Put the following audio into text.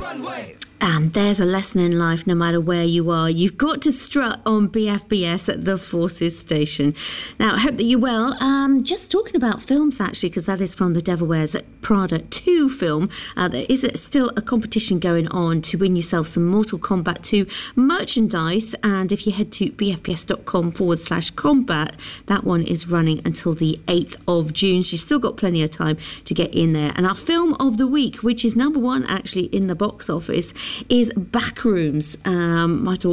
And there's a lesson in life, no matter where you are. You've got to strut on BFBS at the Forces Station. Now, I hope that you're well. Just talking about films, actually, because that is from the Devil Wears Prada 2 film. There is still a competition going on to win yourself some Mortal Kombat 2 merchandise. And if you head to bfbs.com/combat, that one is running until the 8th of June. So you've still got plenty of time to get in there. And our film of the week, which is number one, actually, in the box office, is Backrooms. My daughter